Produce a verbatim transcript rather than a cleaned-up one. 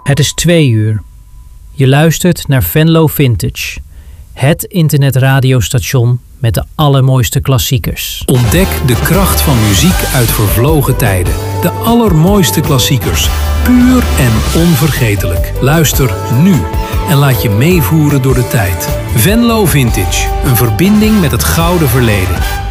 Het is twee uur. Je luistert naar Venlo Vintage. Het internetradiostation met de allermooiste klassiekers. Ontdek de kracht van muziek uit vervlogen tijden. De allermooiste klassiekers. Puur en onvergetelijk. Luister nu en laat je meevoeren door de tijd. Venlo Vintage. Een verbinding met het gouden verleden.